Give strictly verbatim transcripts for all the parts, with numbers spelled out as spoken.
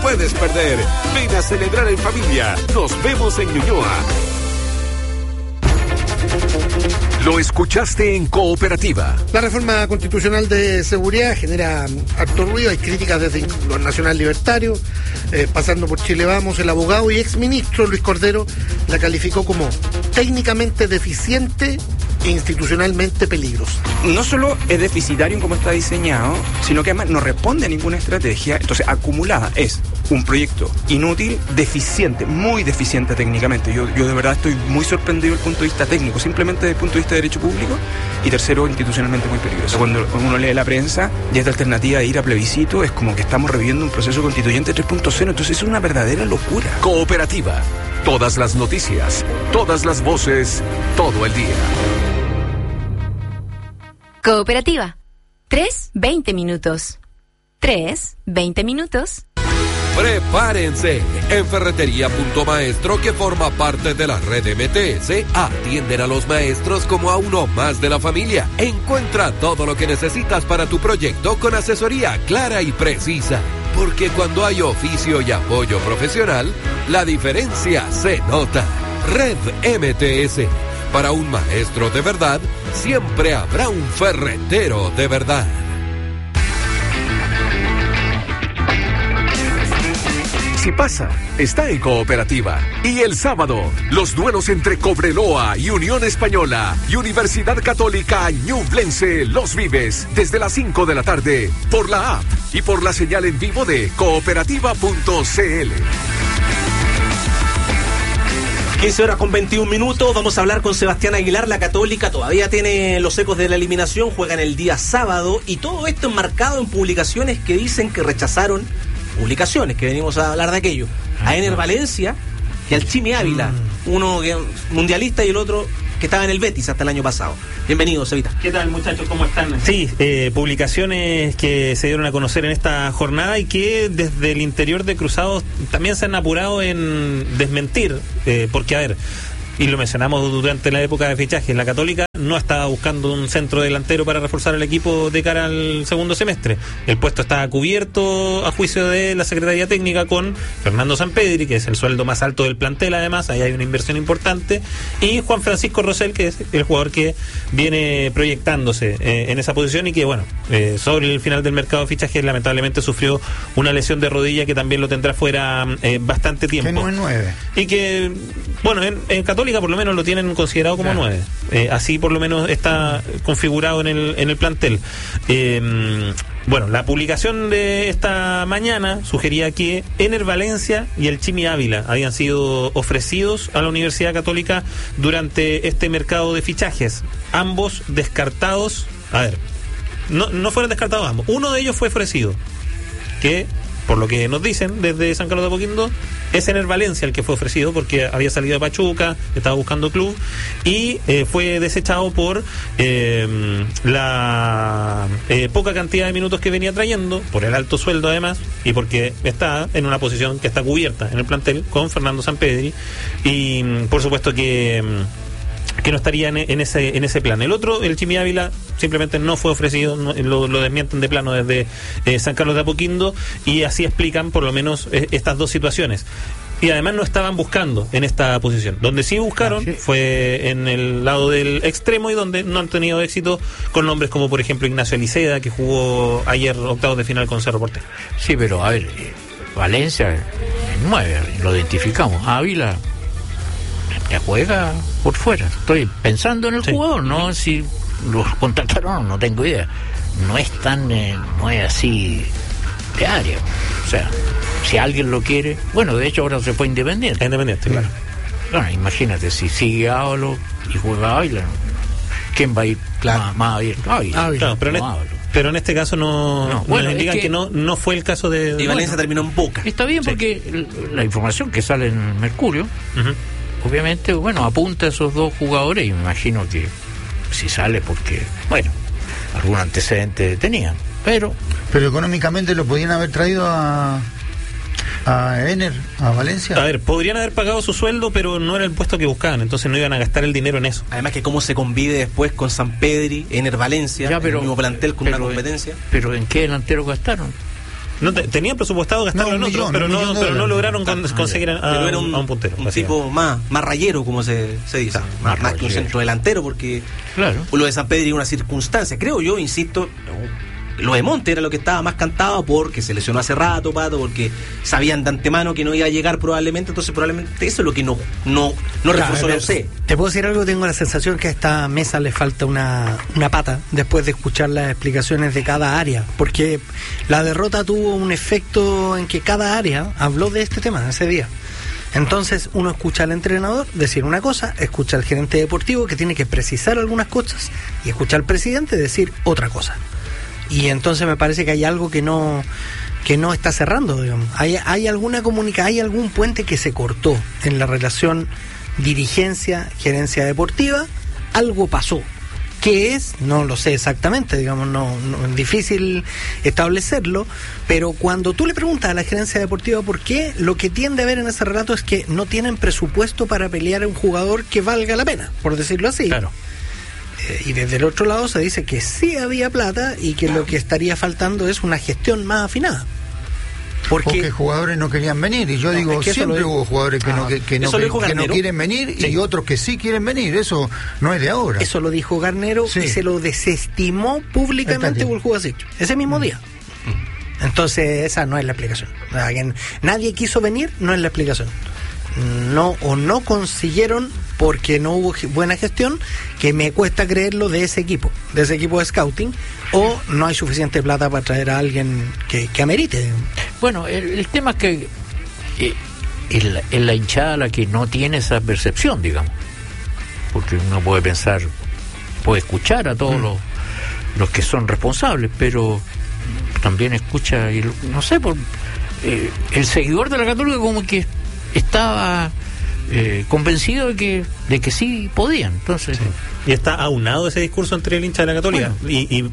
puedes perder. Ven a celebrar en familia. Nos vemos en Ñuñoa. Lo escuchaste en Cooperativa. La reforma constitucional de seguridad genera harto ruido. Hay críticas desde los nacional libertarios, eh, pasando por Chile Vamos. El abogado y exministro Luis Cordero la calificó como técnicamente deficiente e institucionalmente peligrosa. No solo es deficitario en cómo está diseñado, sino que además no responde a ninguna estrategia. Entonces, acumulada es un proyecto inútil, deficiente, muy deficiente técnicamente. Yo, yo de verdad estoy muy sorprendido desde el punto de vista técnico, simplemente desde el punto de vista de derecho público. Y tercero, institucionalmente muy peligroso. Cuando uno lee la prensa y esta alternativa de ir a plebiscito, es como que estamos reviviendo un proceso constituyente tres punto cero. Entonces es una verdadera locura. Cooperativa. Todas las noticias, todas las voces, todo el día. Cooperativa. Tres, veinte minutos. Tres, veinte minutos. Prepárense. En Ferretería Punto Maestro, que forma parte de la red M T S, atienden a los maestros como a uno más de la familia. Encuentra todo lo que necesitas para tu proyecto con asesoría clara y precisa. Porque cuando hay oficio y apoyo profesional, la diferencia se nota. Red M T S. Para un maestro de verdad, siempre habrá un ferretero de verdad. Si pasa, está en Cooperativa. Y el sábado, los duelos entre Cobreloa y Unión Española y Universidad Católica Ñublense los vives desde las cinco de la tarde por la app y por la señal en vivo de cooperativa punto c l. quince horas con veintiún minutos, vamos a hablar con Sebastián Aguilar. La Católica todavía tiene los ecos de la eliminación, juegan el día sábado y todo esto enmarcado en publicaciones que dicen que rechazaron, publicaciones que venimos a hablar de aquello, a Ener Valencia y al Chimi Ávila, uno que mundialista y el otro que estaba en el Betis hasta el año pasado. Bienvenido, Sevita. ¿Qué tal, muchachos? ¿Cómo están? Sí, eh, publicaciones que se dieron a conocer en esta jornada y que desde el interior de Cruzados también se han apurado en desmentir, eh, porque, a ver, y lo mencionamos durante la época de fichajes, la Católica no estaba buscando un centro delantero para reforzar el equipo de cara al segundo semestre. El puesto estaba cubierto a juicio de la Secretaría Técnica con Fernando Sampedri, que es el sueldo más alto del plantel, además, ahí hay una inversión importante, y Juan Francisco Rosell, que es el jugador que viene proyectándose eh, en esa posición y que, bueno, eh, sobre el final del mercado de fichajes lamentablemente sufrió una lesión de rodilla que también lo tendrá fuera eh, bastante tiempo. Que no es nueve. Y que, bueno, en, en Católica por lo menos lo tienen considerado como claro. nueve. Eh, así por lo menos está configurado en el, en el plantel. Eh, bueno, la publicación de esta mañana sugería que Ener Valencia y el Chimi Ávila habían sido ofrecidos a la Universidad Católica durante este mercado de fichajes. Ambos descartados. A ver, no, no fueron descartados ambos. Uno de ellos fue ofrecido, que por lo que nos dicen desde San Carlos de Apoquindo, es Ener Valencia el que fue ofrecido porque había salido de Pachuca, estaba buscando club y eh, fue desechado por eh, la eh, poca cantidad de minutos que venía trayendo, por el alto sueldo además, y porque está en una posición que está cubierta en el plantel con Fernando Sampedri y por supuesto que que no estaría en, en ese en ese plan. El otro, el Chimi Ávila, simplemente no fue ofrecido, no, lo, lo desmienten de plano desde eh, San Carlos de Apoquindo y así explican por lo menos eh, estas dos situaciones. Y además no estaban buscando en esta posición. Donde sí buscaron ah, sí. fue en el lado del extremo y donde no han tenido éxito con nombres como por ejemplo Ignacio Eliceda, que jugó ayer octavos de final con Cerro Porteño. Sí, pero a ver, eh, Valencia es nueve, lo identificamos. Ávila ya juega por fuera. Estoy pensando en el sí. jugador, no si los contrataron, no tengo idea. No es tan, eh, no es así de área. O sea, si alguien lo quiere, bueno, de hecho ahora se fue Independiente. Independiente, claro. Bueno, imagínate, si sigue Ávalo y juega Ávila, ¿quién va a ir claro. más, más abierto? Ávila. Ávila. Claro, pero, no, en este, pero en este caso no, no bueno, nos indican que, que no no fue el caso de... Y Valencia bueno, terminó en Boca. Está bien sí. porque la información que sale en Mercurio, uh-huh. obviamente, bueno, apunta a esos dos jugadores y me imagino que si sale porque, bueno, algún antecedente tenían, pero... Pero económicamente lo podían haber traído a... a Ener, a Valencia. A ver, podrían haber pagado su sueldo, pero no era el puesto que buscaban, entonces no iban a gastar el dinero en eso. Además que cómo se convive después con Sampedri, Ener Valencia, ya, pero, el mismo plantel con pero, una competencia. Pero ¿en qué delantero gastaron? No te, tenían presupuestado gastarlo No, en un otro, millón, pero, un no, millón de pero no dólares. lograron con- Ah, conseguir a, pero era un, a un puntero. un así tipo más, más rayero, como se, se dice. Claro, más, más más que un rayero. centro delantero, porque Claro. lo de San Pedro era una circunstancia. Creo yo, insisto, lo de Monte era lo que estaba más cantado porque se lesionó hace rato, Pato, porque sabían de antemano que no iba a llegar probablemente, entonces probablemente eso es lo que no, no, no reforzó la U C. Te puedo decir algo, tengo la sensación que a esta mesa le falta una, una pata después de escuchar las explicaciones de cada área, porque la derrota tuvo un efecto en que cada área habló de este tema ese día. Entonces uno escucha al entrenador decir una cosa, escucha al gerente deportivo que tiene que precisar algunas cosas y escucha al presidente decir otra cosa. Y entonces me parece que hay algo que no que no está cerrando, digamos. Hay, hay alguna comunica, hay algún puente que se cortó en la relación dirigencia, gerencia deportiva, algo pasó. ¿Qué es? No lo sé exactamente, digamos, no, no es difícil establecerlo, pero cuando tú le preguntas a la gerencia deportiva por qué, lo que tiende a ver en ese relato es que no tienen presupuesto para pelear a un jugador que valga la pena, por decirlo así. Claro. Eh, y desde el otro lado se dice que sí había plata y que lo que estaría faltando es una gestión más afinada. Porque, Porque jugadores no querían venir. Y yo No, digo, es que eso siempre lo- hubo jugadores que, Ah, no, que, que no, eso lo dijo que no Garnero. quieren venir Sí. y otros que sí quieren venir. Eso no es de ahora. eso lo dijo Garnero Sí. y se lo desestimó públicamente Está aquí. Buljubasic ese mismo día. Entonces esa no es la explicación. O sea, que nadie quiso venir, no es la explicación. No, o no consiguieron porque no hubo ge- buena gestión, que me cuesta creerlo de ese equipo, de ese equipo de scouting, o no hay suficiente plata para traer a alguien que, que amerite. Bueno, el, el tema es que eh, es, la, es la hinchada la que no tiene esa percepción, digamos. Porque uno puede pensar, puede escuchar a todos Mm. los, los que son responsables, pero también escucha, y, no sé, por eh, el seguidor de la Católica como que estaba eh, convencido de que de que sí podían. Entonces, Y está aunado ese discurso entre el hincha de la Católica. Y, y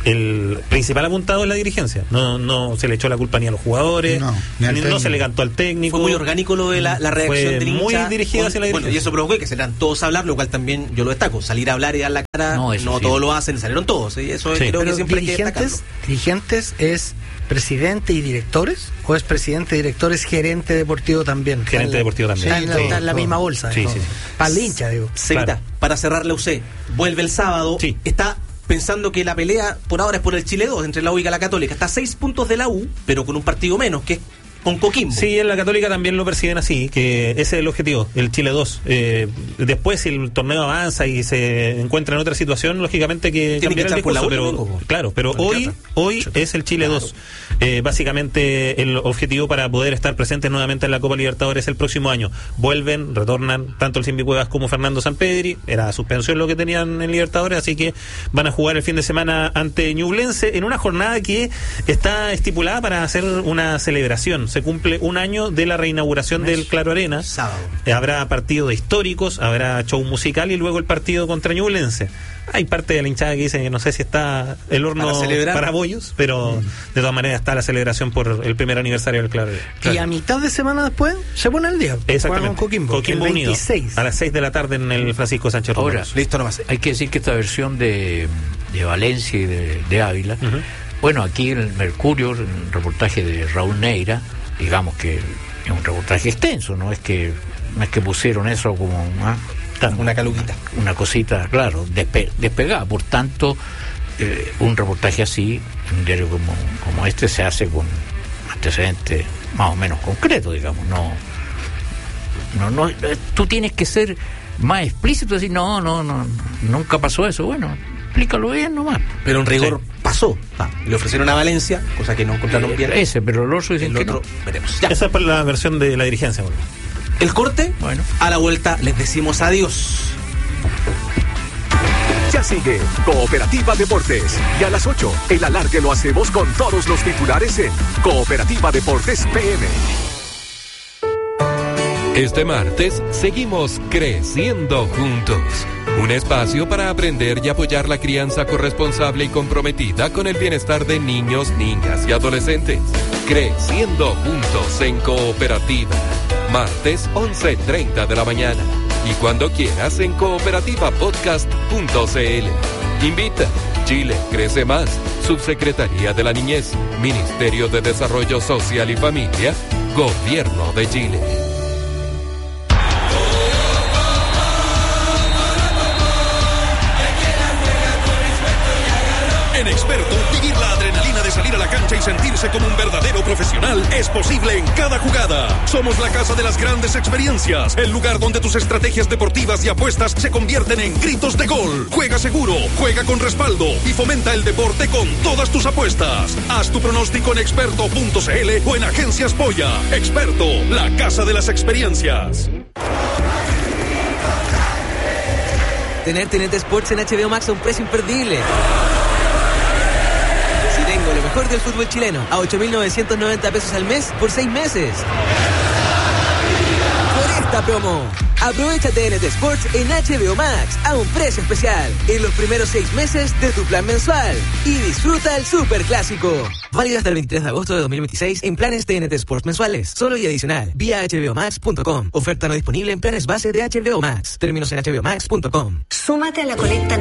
el principal apuntado es la dirigencia. No no se le echó la culpa ni a los jugadores, No, ni al ni no técnico. se le cantó al técnico. Fue muy orgánico lo de la, la reacción Fue del muy hincha. dirigida hacia la Bueno, dirigencia. y eso provocó que salieran todos a hablar, lo cual también yo lo destaco. Salir a hablar y dar la cara, No, no, eso sí. todos lo hacen, salieron todos. Y eso Sí. creo que Pero siempre hay que dirigentes, destacarlo. dirigentes es presidente y directores, o es presidente, directores, gerente deportivo también. Gerente Está en- deportivo también. Está en, la- Sí. está en la misma bolsa. Sí, ¿no? sí, sí. Para el hincha, digo. Cevita, Claro. para cerrar la U C, vuelve el sábado, Sí. está pensando que la pelea por ahora es por el Chile dos entre la U y la Católica. Está a seis puntos de la U, pero con un partido menos, que es con Coquimbo. Sí, en la Católica también lo perciben así, que ese es el objetivo, el Chile dos. Eh, después, si el torneo avanza y se encuentra en otra situación, lógicamente que Tiene que cambiará el echar por la discurso, U pero también, po. claro, pero No hoy queda. hoy es el Chile dos. Eh, básicamente el objetivo para poder estar presentes nuevamente en la Copa Libertadores el próximo año. Vuelven, retornan tanto el Simbi Cuevas como Fernando Sampedri, era suspensión lo que tenían en Libertadores, así que van a jugar el fin de semana ante Ñublense en una jornada que está estipulada para hacer una celebración. Se cumple un año de la reinauguración del Claro Arena. Sábado. Eh, Habrá partido de históricos, habrá show musical y luego el partido contra Ñublense. Hay parte de la hinchada que dice que no sé si está el horno Para celebrar. para bollos, pero de todas maneras está la celebración por el primer aniversario del Claro Arena. Y a mitad de semana después se pone el día. Juegan Exactamente. con Coquimbo, Coquimbo el Unido. veintiséis. A las seis de la tarde en el Francisco Sánchez Romero. ahora, Listo nomás. hay que decir que esta versión de, de Valencia y de, de Ávila, Ujú. bueno, aquí en el Mercurio, en el reportaje de Raúl Neira, digamos que es un reportaje extenso, no es que no es que pusieron eso como ah, Una caluquita. una cosita, claro, despe- despegada. Por tanto, eh, un reportaje así, un diario como, como este, se hace con antecedentes más o menos concretos, digamos. No, no, no, eh, tú tienes que ser más explícito, decir, no, no, no, nunca pasó eso. Bueno, explícalo bien nomás. Pero en rigor pasó. Ah, le ofrecieron a Valencia, cosa que no encontraron bien. Eh, ese, pero el otro dicen El que otro, no. veremos. Ya. Esa es la versión de la dirigencia. Bueno. El corte, Bueno. a la vuelta les decimos adiós. Ya sigue Cooperativa Deportes. Y a las ocho, el alargue lo hacemos con todos los titulares en Cooperativa Deportes P M. Este martes seguimos creciendo juntos. Un espacio para aprender y apoyar la crianza corresponsable y comprometida con el bienestar de niños, niñas y adolescentes. Creciendo juntos en Cooperativa. Martes once treinta de la mañana. Y cuando quieras en cooperativa podcast punto c l. Invita Chile crece más. Subsecretaría de la Niñez, Ministerio de Desarrollo Social y Familia, Gobierno de Chile. En Experto, vivir la adrenalina de salir a la cancha y sentirse como un verdadero profesional es posible en cada jugada. Somos la casa de las grandes experiencias, el lugar donde tus estrategias deportivas y apuestas se convierten en gritos de gol. Juega seguro, juega con respaldo y fomenta el deporte con todas tus apuestas. Haz tu pronóstico en experto punto c l o en Agencias Polla. Experto, la casa de las experiencias. Tener T N T Sports en H B O Max a un precio imperdible. Tengo lo mejor del fútbol chileno a ocho mil novecientos noventa pesos al mes por seis meses. Por esta promo, aprovecha T N T Sports en H B O Max a un precio especial en los primeros seis meses de tu plan mensual y disfruta el superclásico. Válido hasta el veintitrés de agosto de dos mil veintiséis en planes T N T Sports mensuales, solo y adicional, vía h b o max punto com. Oferta no disponible en planes base de H B O Max. Términos en h b o max punto com. Súmate a la colecta